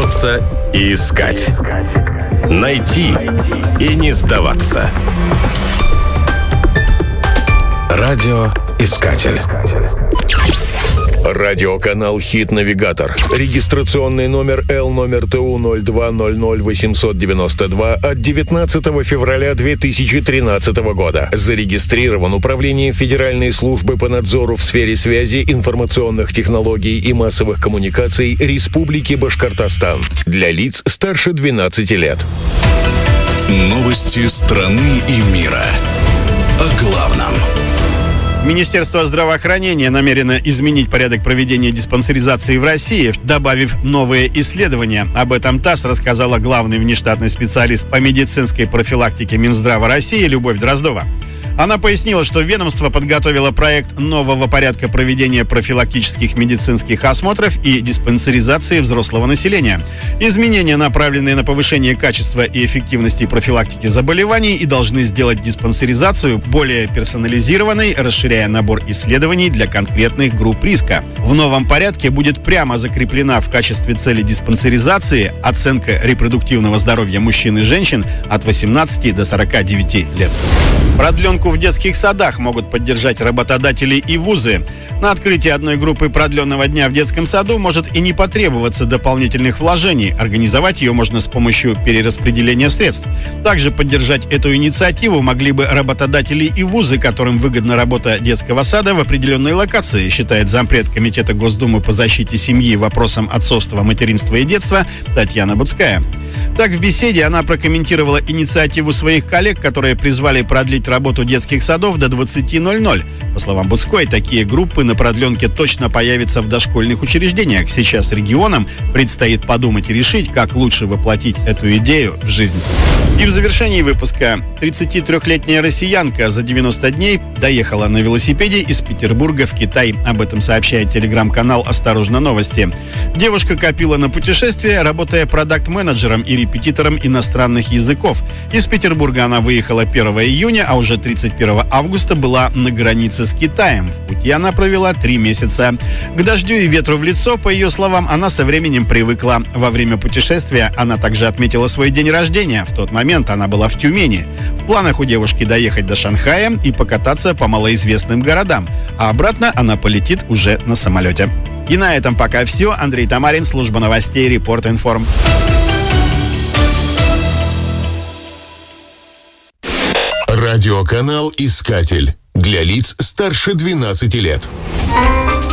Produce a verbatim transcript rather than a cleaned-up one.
Прятаться и искать. Найти и не сдаваться. Радиоискатель. Радиоканал «Хит-навигатор». Регистрационный номер Л номер Т У ноль два ноль ноль восемьсот девяносто два от девятнадцатого февраля две тысячи тринадцатого года. Зарегистрирован Управлением Федеральной службы по надзору в сфере связи, информационных технологий и массовых коммуникаций Республики Башкортостан. Для лиц старше двенадцати лет. Новости страны и мира. О главном. Министерство здравоохранения намерено изменить порядок проведения диспансеризации в России, добавив новые исследования. Об этом ТАСС рассказала главный внештатный специалист по медицинской профилактике Минздрава России Любовь Дроздова. Она пояснила, что ведомство подготовило проект нового порядка проведения профилактических медицинских осмотров и диспансеризации взрослого населения. Изменения, направленные на повышение качества и эффективности профилактики заболеваний, и должны сделать диспансеризацию более персонализированной, расширяя набор исследований для конкретных групп риска. В новом порядке будет прямо закреплена в качестве цели диспансеризации оценка репродуктивного здоровья мужчин и женщин от восемнадцати до сорока девяти лет. Продленку в детских садах могут поддержать работодатели и вузы. На открытие одной группы продленного дня в детском саду может и не потребоваться дополнительных вложений. Организовать ее можно с помощью перераспределения средств. Также поддержать эту инициативу могли бы работодатели и вузы, которым выгодна работа детского сада в определенной локации, считает зампред Комитета Госдумы по защите семьи вопросам отцовства, материнства и детства Татьяна Буцкая. Так, в беседе она прокомментировала инициативу своих коллег, которые призвали продлить работу детских садов до двадцати ноль-ноль. По словам Буцкой, такие группы на продленке точно появятся в дошкольных учреждениях. Сейчас регионам предстоит подумать и решить, как лучше воплотить эту идею в жизнь. И в завершении выпуска. тридцатитрёхлетняя россиянка за девяносто дней доехала на велосипеде из Петербурга в Китай. Об этом сообщает телеграм-канал «Осторожно, новости». Девушка копила на путешествие, работая продакт-менеджером и репетитором иностранных языков. Из Петербурга она выехала первого июня, а уже тридцать первого августа была на границе с Китаем. В пути она провела три месяца. К дождю и ветру в лицо, по ее словам, она со временем привыкла. Во время путешествия она также отметила свой день рождения. В тот момент она была в Тюмени. В планах у девушки доехать до Шанхая и покататься по малоизвестным городам. А обратно она полетит уже на самолете. И на этом пока все. Андрей Тамарин, служба новостей Репорт Информ. Радиоканал «Искатель». Для лиц старше двенадцати лет.